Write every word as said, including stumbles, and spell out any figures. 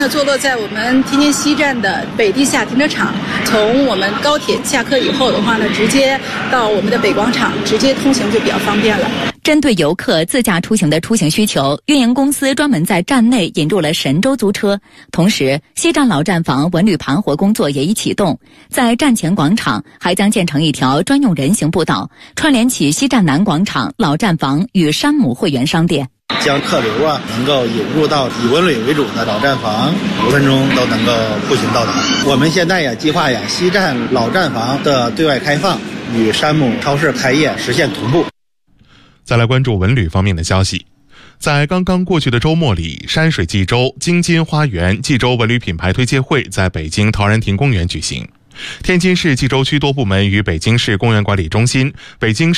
坐落在我们天津西站的北地下停车场，从我们高铁下客以后的话呢，直接到我们的北广场，直接通行就比较方便了。 针对游客自驾出行的出行需求，运营公司专门在站内引入了神州租车。同时，西站老站房文旅盘活工作也已启动，在站前广场还将建成一条专用人行步道，串联起西站南广场、老站房与山姆会员商店。 将客流啊能够引入到以文旅为主的老站房，五分钟都能够步行到达。我们现在也计划呀，西站老站房的对外开放与山姆超市开业实现同步。 再来关注文旅方面的消息，在刚刚过去的周末里，山水济州京津花园济州文旅品牌推介会在北京陶然亭公园举行。天津市济州区多部门与北京市公园管理中心、北京